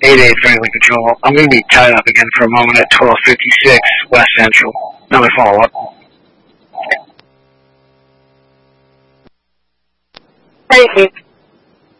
8-8 Franklin Control. I'm going to be tied up again for a moment at 1256 West Central. Another follow-up. Franklin